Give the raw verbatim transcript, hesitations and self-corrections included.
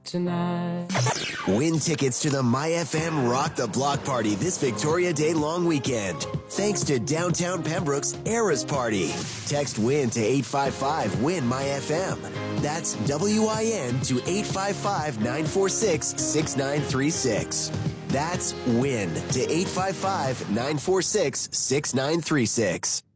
tonight. Win tickets to the MyFM Rock the Block Party this Victoria Day long weekend. Thanks to Downtown Pembroke's Eras Party. Text WIN to eight five five WIN MyFM. That's W I N to eight five five, nine four six, six nine three six. That's WIN to eight five five, nine four six, six nine three six.